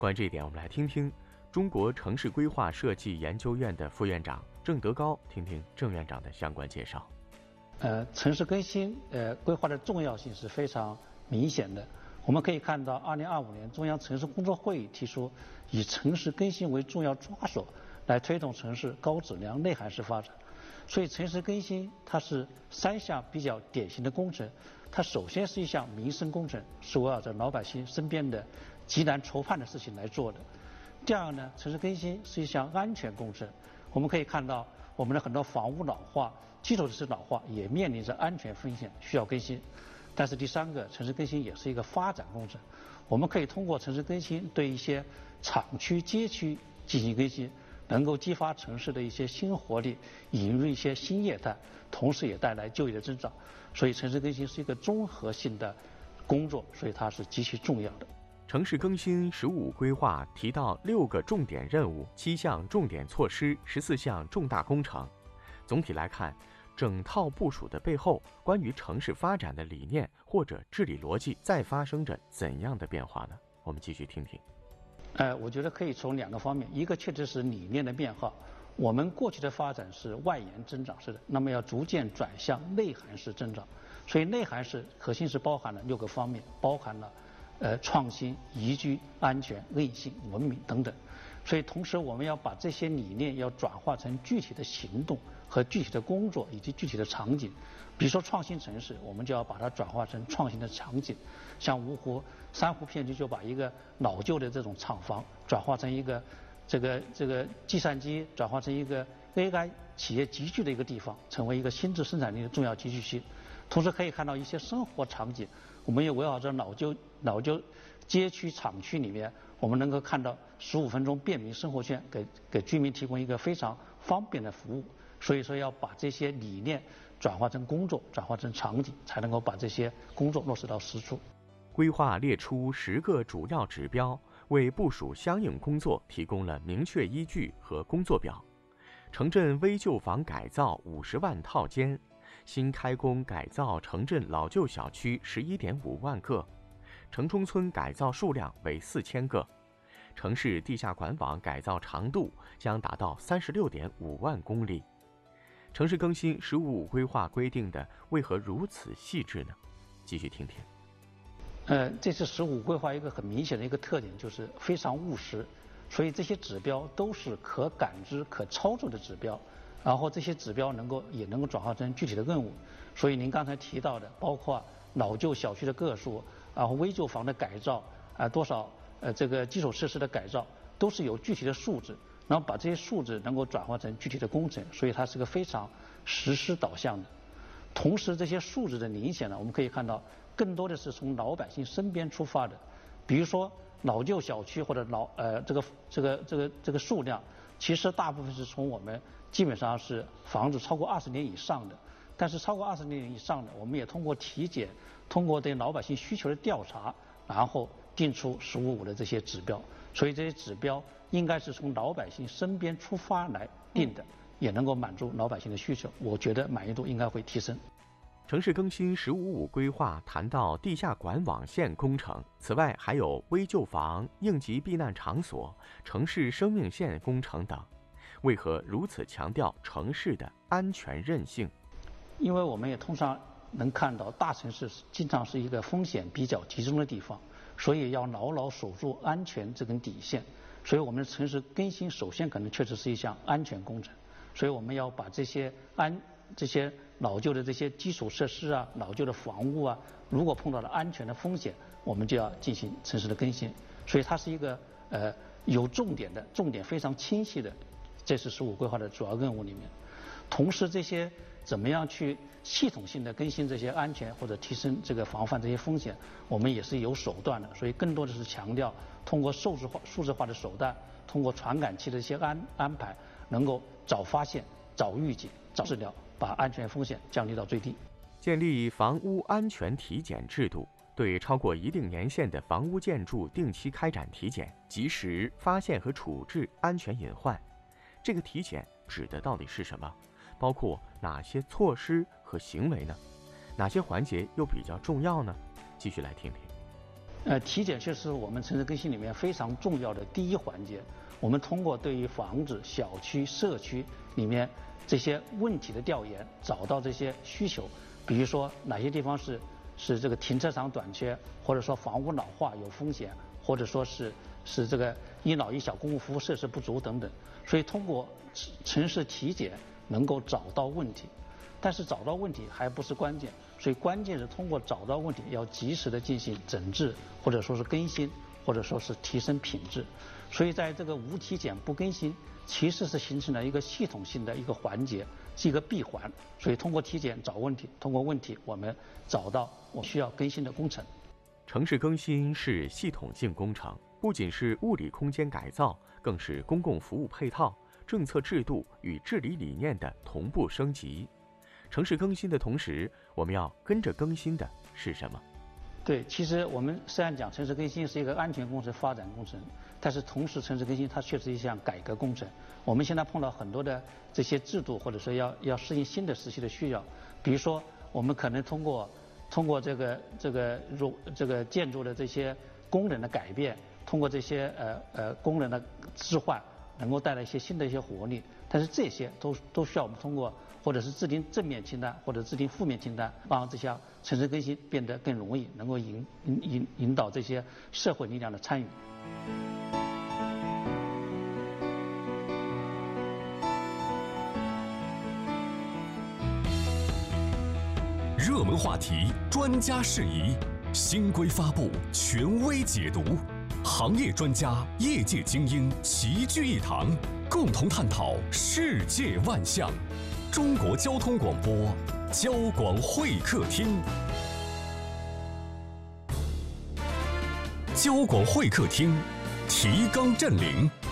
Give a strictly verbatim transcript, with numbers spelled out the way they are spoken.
关于这一点，我们来听听中国城市规划设计研究院的副院长郑德高，听听郑院长的相关介绍。 呃，城市更新呃规划的重要性是非常明显的。我们可以看到，二零二五年中央城市工作会议提出，以城市更新为重要抓手，来推动城市高质量内涵式发展。所以，城市更新它是三项比较典型的工程。它首先是一项民生工程，是围绕着老百姓身边的急难愁盼的事情来做的。第二呢，城市更新是一项安全工程。我们可以看到，我们的很多房屋老化、基础设施老化也面临着安全风险，需要更新。但是第三个，城市更新也是一个发展工程。我们可以通过城市更新对一些厂区、街区进行更新，能够激发城市的一些新活力，引入一些新业态，同时也带来就业的增长。所以，城市更新是一个综合性的工作，所以它是极其重要的。 城市更新“十五”规划提到六个重点任务、七项重点措施、十四项重大工程。总体来看，整套部署的背后，关于城市发展的理念或者治理逻辑在发生着怎样的变化呢？我们继续听听。 呃，我觉得可以从两个方面，一个确实是理念的变化。我们过去的发展是外延增长式的，那么要逐渐转向内涵式增长。所以内涵式核心是包含了六个方面，包含了呃创新、宜居、安全、韧性、文明等等。所以同时我们要把这些理念要转化成具体的行动和具体的工作以及具体的场景。比如说创新城市，我们就要把它转化成创新的场景。像芜湖珊瑚片区就把一个老旧的这种厂房转化成一个这个这个计算机，转化成一个 A I 企业集聚的一个地方，成为一个新质生产力的重要集聚区。同时可以看到一些生活场景，我们也围绕着老旧老旧街区厂区里面，我们能够看到十五分钟便民生活圈，给给居民提供一个非常方便的服务。所以说要把这些理念转化成工作，转化成场景，才能够把这些工作落实到实处。 规划列出十个主要指标，为部署相应工作提供了明确依据和工作表。城镇危旧房改造五十万套间，新开工改造城镇老旧小区十一点五万个，城中村改造数量为四千个，城市地下管网改造长度将达到三十六点五万公里。城市更新“十五”规划规定的为何如此细致呢？继续听听。 呃，这次“十五”规划一个很明显的一个特点就是非常务实，所以这些指标都是可感知、可操作的指标。然后这些指标能够也能够转化成具体的任务。所以您刚才提到的，包括老旧小区的个数，然后危旧房的改造啊、呃，多少呃这个基础设施的改造，都是有具体的数字，然后把这些数字能够转化成具体的工程，所以它是个非常实施导向的。同时，这些数字的明显呢，我们可以看到，更多的是从老百姓身边出发的。比如说老旧小区或者老呃这个这个这个这个数量，其实大部分是从我们基本上是房子超过二十年以上的。但是超过二十年以上的，我们也通过体检，通过对老百姓需求的调查，然后定出“十五五”的这些指标。所以这些指标应该是从老百姓身边出发来定的，也能够满足老百姓的需求。我觉得满意度应该会提升。 城市更新“十五五”规划谈到地下管网线工程，此外还有危旧房、应急避难场所、城市生命线工程等。为何如此强调城市的安全韧性？ 因为我们也通常能看到，大城市经常是一个风险比较集中的地方，所以要牢牢守住安全这根底线。所以我们的城市更新首先可能确实是一项安全工程，所以我们要把这些安这些老旧的这些基础设施啊、老旧的房屋啊，如果碰到了安全的风险，我们就要进行城市的更新。所以它是一个呃有重点的、重点非常清晰的，这是“十五”规划的主要任务里面。同时，这些怎么样去系统性的更新这些安全或者提升这个防范这些风险，我们也是有手段的。所以更多的是强调通过数字化、数字化的手段，通过传感器的一些安安排，能够早发现、早预警、早治疗，把安全风险降低到最低。 建立房屋安全体检制度，对超过一定年限的房屋建筑定期开展体检，及时发现和处置安全隐患。这个体检指的到底是什么？包括哪些措施和行为呢？哪些环节又比较重要呢？继续来听听。 呃，体检确实是我们城市更新里面非常重要的第一环节。我们通过对于房子、小区、社区里面这些问题的调研，找到这些需求，比如说哪些地方是是这个停车场短缺，或者说房屋老化有风险，或者说是是这个一老一小公共服务设施不足等等。所以通过城市体检能够找到问题，但是找到问题还不是关键，所以关键是通过找到问题要及时的进行诊治，或者说是更新，或者说是提升品质。所以在这个无体检不更新，其实是形成了一个系统性的一个环节，是一个闭环。所以通过体检找问题，通过问题我们找到我需要更新的工程。 城市更新是系统性工程，不仅是物理空间改造，更是公共服务配套、政策制度与治理理念的同步升级。城市更新的同时，我们要跟着更新的是什么？ 对，其实我们虽然讲城市更新是一个安全工程、发展工程，但是同时城市更新它确实是一项改革工程。我们现在碰到很多的这些制度，或者说要要适应新的时期的需要，比如说我们可能通过通过这个这个如这个建筑的这些功能的改变，通过这些呃呃功能的置换，能够带来一些新的一些活力。但是这些都都需要我们通过或者是制定正面清单或者制定负面清单，让这项城市更新变得更容易，能够引引引引导这些社会力量的参与。 热门话题，专家释疑，新规发布，权威解读，行业专家、业界精英齐聚一堂，共同探讨世界万象。中国交通广播，交广会客厅。交广会客厅，提纲挈领，